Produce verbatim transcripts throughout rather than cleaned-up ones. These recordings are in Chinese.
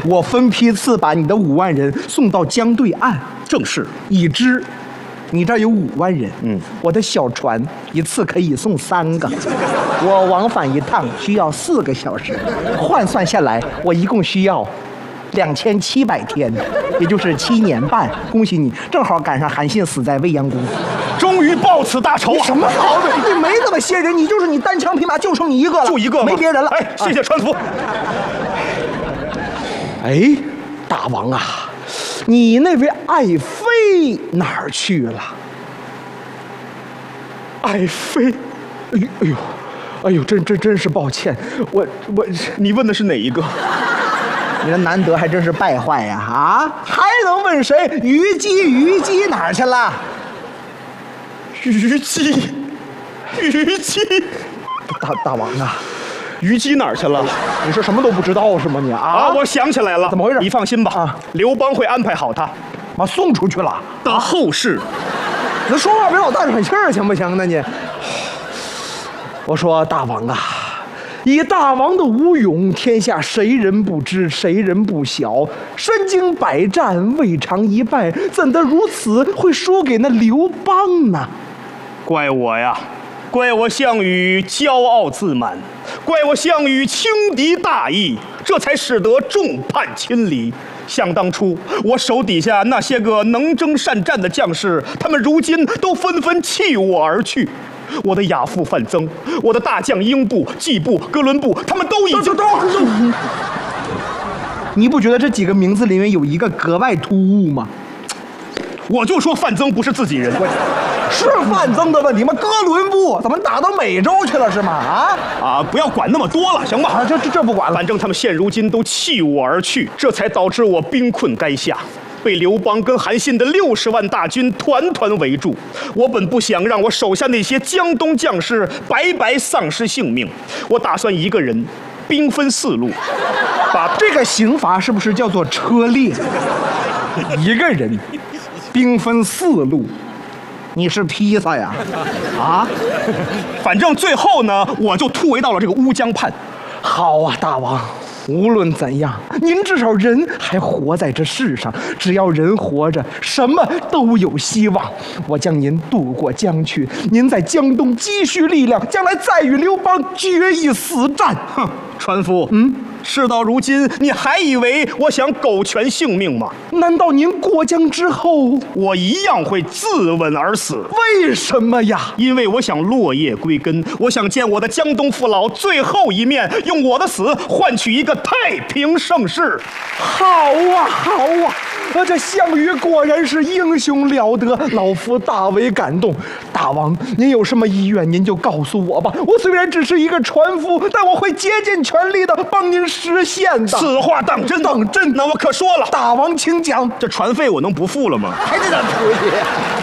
我分批次把你的五万人送到江对岸。 正是， 已知你这儿有五万人， 嗯， 我的小船一次可以送三个，我往返一趟需要四个小时，换算下来，我一共需要两千七百天，也就是七年半。恭喜你，正好赶上韩信死在未央宫， 终于报此大仇啊！ 什么毛病？你没这么些人，你就是你单枪匹马就剩你一个了， 就一个吗？ 没别人了。 哎，谢谢船夫。 哎，大王啊，你那位爱妃哪儿去了？爱妃，哎呦哎呦，哎呦，真真真是抱歉，我我， 你问的是哪一个？ 你这难得还真是败坏呀！啊，还能问谁？虞姬，虞姬哪儿去了？ 虞姬，虞姬， 大大王啊， 虞姬哪儿去了？ 你是什么都不知道是吗？你啊， 啊，我想起来了， 怎么回事？ 你放心吧， 啊， 刘邦会安排好他， 啊，送出去了的后事。 你说话别老大喘气儿行不行呢？你，我说大王啊，以大王的武勇，天下谁人不知，谁人不晓？身经百战，未尝一败，怎得如此会输给那刘邦呢？ 怪我呀，怪我项羽骄傲自满，怪我项羽轻敌大意，这才使得众叛亲离。想当初，我手底下那些个能征善战的将士，他们如今都纷纷弃我而去。我的亚父范增，我的大将英布、季布、哥伦布，他们都已经都。 你不觉得这几个名字里面有一个格外突兀吗？ 我就说范增不是自己人， 是范增的问题吗？哥伦布怎么打到美洲去了是吗？啊啊！不要管那么多了，行吧？ 啊，这这这不管了。 反正他们现如今都弃我而去，这才导致我兵困垓下，被刘邦跟韩信的六十万大军团团围住。我本不想让我手下那些江东将士白白丧失性命，我打算一个人兵分四路，把这个刑罚是不是叫做车裂？一个人兵分四路，你是披萨呀？啊， 反正最后呢，我就突围到了这个乌江畔。 好啊，大王。无论怎样，您至少人还活在这世上，只要人活着，什么都有希望。我将您渡过江去，您在江东积蓄力量，将来再与刘邦决一死战。 哼，船夫，嗯，事到如今，你还以为我想苟全性命吗？ 难道您过江之后， 我一样会自刎而死？ 为什么呀？ 因为我想落叶归根，我想见我的江东父老最后一面，用我的死换取一个太平盛世。 好啊，好啊！啊，这项羽果然是英雄了得，老夫大为感动。大王，您有什么遗愿，您就告诉我吧。我虽然只是一个船夫，但我会竭尽全力的帮您实现的。 此话当真？ 当真。 那我可说了， 大王请讲。 这船费我能不付了吗？ 还得咱出去。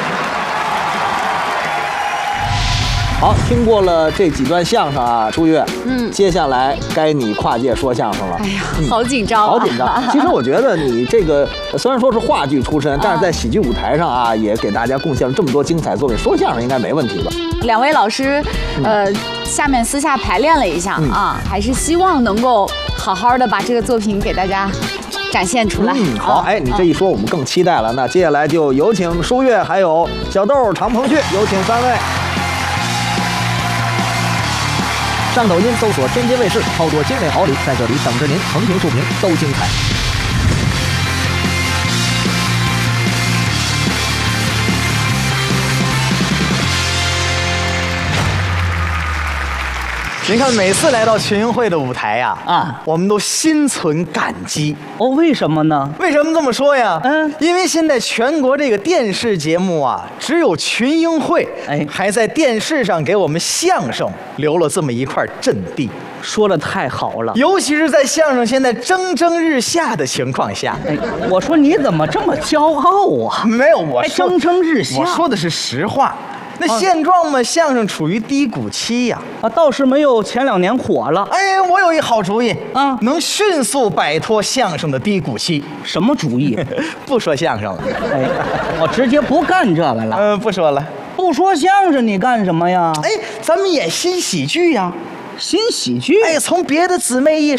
好，听过了这几段相声啊，朱越，嗯，接下来该你跨界说相声了。 哎呀，好紧张、啊嗯，好紧张。其实我觉得你这个虽然说是话剧出身，但是在喜剧舞台上啊，也给大家贡献了这么多精彩作品，说相声应该没问题吧？ 两位老师，呃，下面私下排练了一下、嗯、啊，还是希望能够好好的把这个作品给大家展现出来。 嗯，好，哎，你这一说，我们更期待了。那接下来就有请舒越，还有小豆、常鹏旭，有请三位。上抖音搜索天津卫视，超多精美好礼在这里等着您，横屏竖屏都精彩。 您看，每次来到群英会的舞台呀、啊，啊，我们都心存感激。 哦，为什么呢？ 为什么这么说呀？ 嗯， 因为现在全国这个电视节目啊，只有群英会，哎，还在电视上给我们相声留了这么一块阵地。 说的太好了， 尤其是在相声现在蒸蒸日下的情况下。 哎，我说你怎么这么骄傲啊？ 没有，我说蒸蒸日下， 我说的是实话。那现状嘛，相声处于低谷期呀， 啊，倒是没有前两年火了。 哎，我有一好主意啊， 能迅速摆脱相声的低谷期。 什么主意？ 不说相声了， 哎，我直接不干这个了。 嗯、呃，不说了。 不说相声，你干什么呀？ 哎，咱们演新喜剧呀。 新喜剧？ 哎，从别的姊妹艺